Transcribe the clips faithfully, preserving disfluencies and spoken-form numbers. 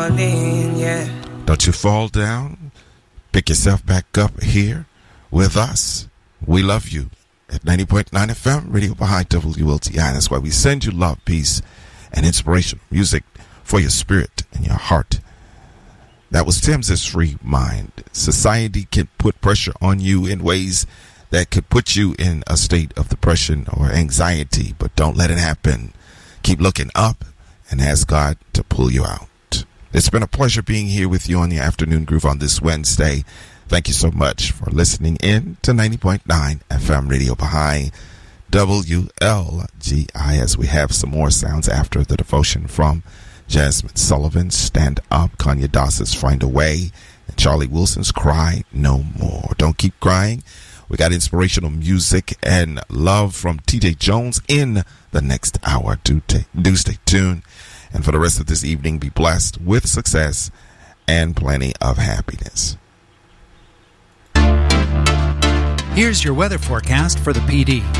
darling, yeah. Don't you fall down. Pick yourself back up here with us. We love you at ninety point nine F M, Radio Baha'i W L T I. That's why we send you love, peace, and inspirational music for your spirit and your heart. That was Tim's Free Mind. Society can put pressure on you in ways that could put you in a state of depression or anxiety, but don't let it happen. Keep looking up and ask God to pull you out. It's been a pleasure being here with you on the Afternoon Groove on this Wednesday. Thank you so much for listening in to ninety point nine F M Radio Baha'i W L G I, as we have some more sounds after the devotion from Jasmine Sullivan, Stand Up, Kanye Das's Find a Way, and Charlie Wilson's Cry No More. Don't keep crying. We got inspirational music and love from T J Jones in the next hour. Do, t- do stay tuned. And for the rest of this evening, be blessed with success and plenty of happiness. Here's your weather forecast for the P D.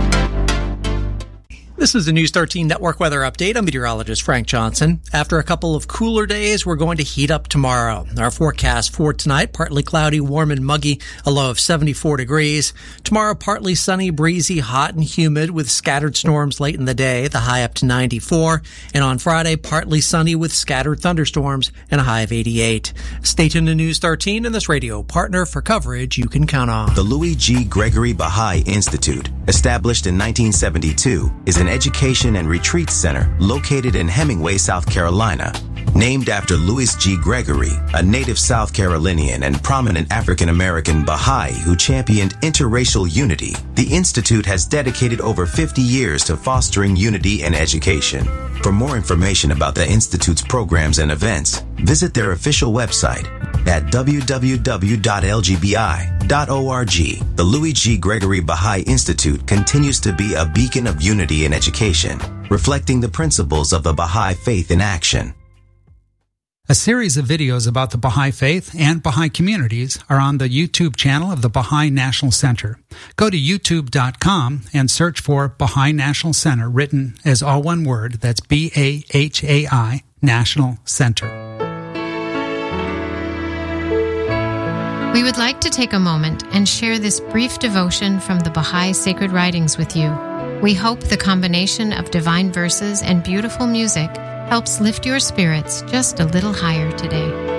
This is the News thirteen Network Weather Update. I'm meteorologist Frank Johnson. After a couple of cooler days, we're going to heat up tomorrow. Our forecast for tonight, partly cloudy, warm and muggy, a low of seventy-four degrees. Tomorrow, partly sunny, breezy, hot and humid with scattered storms late in the day, the high up to ninety-four. And on Friday, partly sunny with scattered thunderstorms and a high of eighty-eight. Stay tuned to News thirteen and this radio partner for coverage you can count on. The Louis G. Gregory Baha'i Institute, established in nineteen seventy-two, is an education and retreat center located in Hemingway, South Carolina. Named after Louis G. Gregory, a native South Carolinian and prominent African-American Baha'i who championed interracial unity, the Institute has dedicated over fifty years to fostering unity and education. For more information about the Institute's programs and events, visit their official website at w w w dot l g b i dot org. The Louis G. Gregory Baha'i Institute continues to be a beacon of unity and education, reflecting the principles of the Baha'i faith in action. A series of videos about the Baha'i Faith and Baha'i communities are on the YouTube channel of the Baha'i National Center. Go to youtube dot com and search for Baha'i National Center, written as all one word. That's B A H A I, National Center. We would like to take a moment and share this brief devotion from the Baha'i Sacred Writings with you. We hope the combination of divine verses and beautiful music helps lift your spirits just a little higher today.